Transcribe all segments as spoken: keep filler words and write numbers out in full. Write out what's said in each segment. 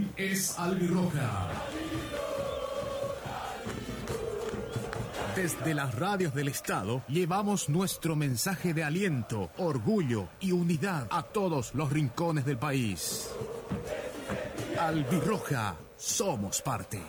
tren es albirroja. Desde las radios del Estado llevamos nuestro mensaje de aliento, orgullo y unidad a todos los rincones del país. Albirroja, somos parte.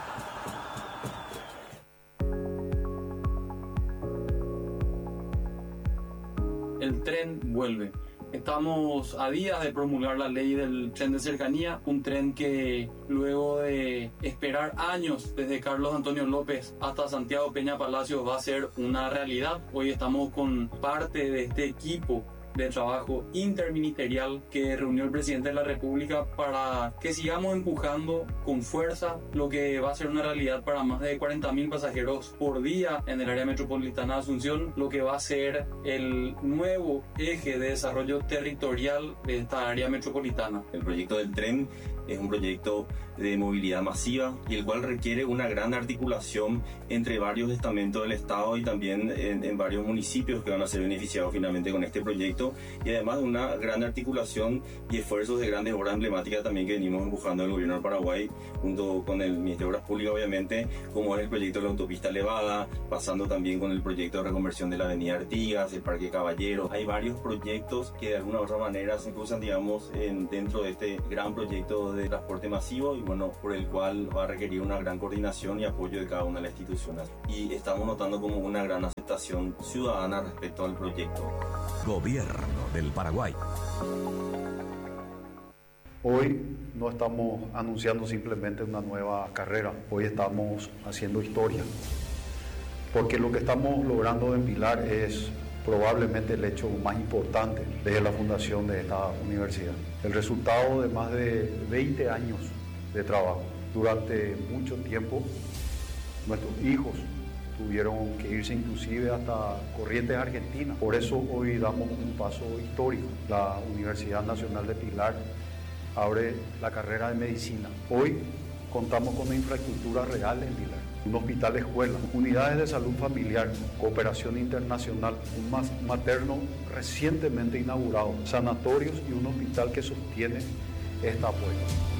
El tren vuelve. Estamos a días de promulgar la ley del tren de cercanía, un tren que luego de esperar años desde Carlos Antonio López hasta Santiago Peña Palacios va a ser una realidad. Hoy estamos con parte de este equipo de trabajo interministerial que reunió el presidente de la República para que sigamos empujando con fuerza lo que va a ser una realidad para más de cuarenta mil pasajeros por día en el área metropolitana de Asunción, lo que va a ser el nuevo eje de desarrollo territorial de esta área metropolitana. El proyecto del tren es un proyecto de movilidad masiva y el cual requiere una gran articulación entre varios estamentos del Estado y también en, en varios municipios que van a ser beneficiados finalmente con este proyecto, y además una gran articulación y esfuerzos de grandes obras emblemáticas también que venimos empujando el gobierno del Paraguay junto con el Ministerio de Obras Públicas, obviamente, como es el proyecto de la autopista elevada, pasando también con el proyecto de reconversión de la avenida Artigas, el Parque Caballero. Hay varios proyectos que de alguna u otra manera se cruzan, digamos, en, dentro de este gran proyecto de transporte masivo y bueno, por el cual va a requerir una gran coordinación y apoyo de cada una de las instituciones. Y estamos notando como una gran aceptación ciudadana respecto al proyecto. Gobierno del Paraguay. Hoy no estamos anunciando simplemente una nueva carrera, hoy estamos haciendo historia, porque lo que estamos logrando en Pilar es probablemente el hecho más importante desde la fundación de esta universidad. El resultado de más de veinte años de trabajo. Durante mucho tiempo, nuestros hijos tuvieron que irse inclusive hasta Corrientes, Argentina. Por eso hoy damos un paso histórico. La Universidad Nacional de Pilar abre la carrera de medicina. Hoy contamos con una infraestructura real en Pilar. Un hospital escuela, unidades de salud familiar, cooperación internacional, un materno recientemente inaugurado, sanatorios y un hospital que sostiene esta apoyo.